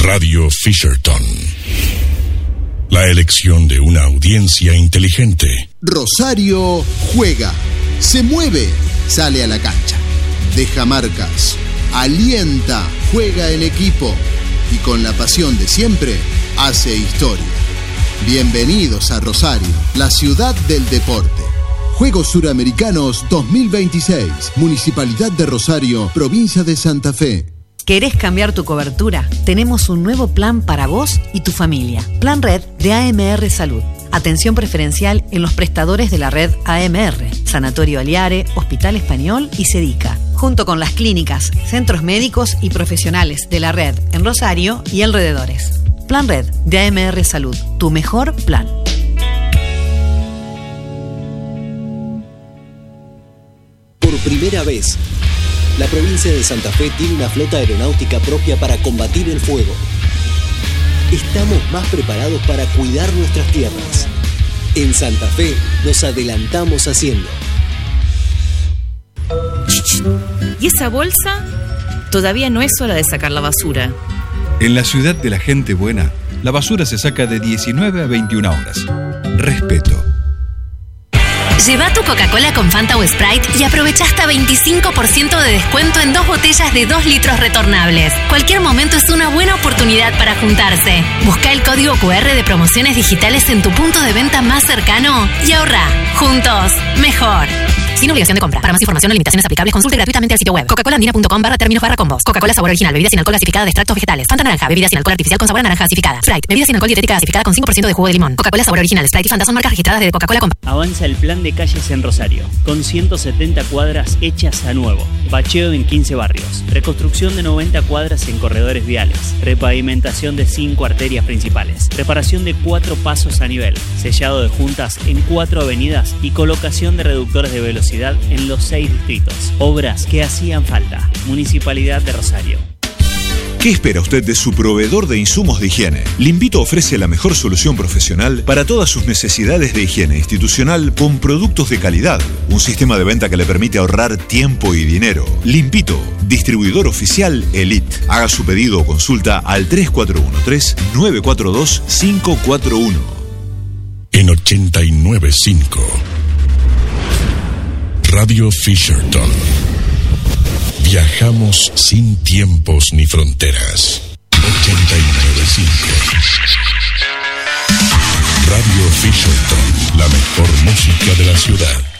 Radio Fisherton. La elección de una audiencia inteligente. Rosario juega, se mueve, sale a la cancha, deja marcas, alienta, juega en equipo y con la pasión de siempre hace historia. Bienvenidos a Rosario, la ciudad del deporte. Juegos Suramericanos 2026, Municipalidad de Rosario, Provincia de Santa Fe. ¿Querés cambiar tu cobertura? Tenemos un nuevo plan para vos y tu familia. Plan Red de AMR Salud. Atención preferencial en los prestadores de la red AMR, Sanatorio Aliare, Hospital Español y Sedica, junto con las clínicas, centros médicos y profesionales de la red en Rosario y alrededores. Plan Red de AMR Salud, tu mejor plan. Por primera vez, la provincia de Santa Fe tiene una flota aeronáutica propia para combatir el fuego. Estamos más preparados para cuidar nuestras tierras. En Santa Fe nos adelantamos haciendo. ¿Y esa bolsa? Todavía no es hora de sacar la basura. En la ciudad de la gente buena, la basura se saca de 19 a 21 horas. Respeto. Lleva tu Coca-Cola con Fanta o Sprite y aprovecha hasta 25% de descuento en 2 botellas de 2 litros retornables. Cualquier momento es una buena oportunidad para juntarse. Busca el código QR de promociones digitales en tu punto de venta más cercano y ahorra. Juntos, mejor. Sin obligación de compra. Para más información o limitaciones aplicables, consulte gratuitamente el sitio web coca-cola-andina.com/términos/combos. Coca-Cola sabor original, bebida sin alcohol gasificada de extractos vegetales. Fanta naranja, bebida sin alcohol artificial con sabor a naranja gasificada. Sprite, bebida sin alcohol dietética gasificada con 5% de jugo de limón. Coca-Cola sabor original, Sprite y Fanta son marcas registradas de Coca-Cola. Avanza el plan de calles en Rosario, con 170 cuadras hechas a nuevo. Bacheo en 15 barrios. Reconstrucción de 90 cuadras en corredores viales. Repavimentación de 5 arterias principales. Reparación de 4 pasos a nivel. Sellado de juntas en 4 avenidas y colocación de reductores de velocidad en los 6 distritos. Obras que hacían falta. Municipalidad de Rosario. ¿Qué espera usted de su proveedor de insumos de higiene? Limpito ofrece la mejor solución profesional para todas sus necesidades de higiene institucional con productos de calidad. Un sistema de venta que le permite ahorrar tiempo y dinero. Limpito, distribuidor oficial Elite. Haga su pedido o consulta al 3413-942-541. En 89.5 Radio Fisherton. Viajamos sin tiempos ni fronteras. 89.5 Radio Fisherton, la mejor música de la ciudad.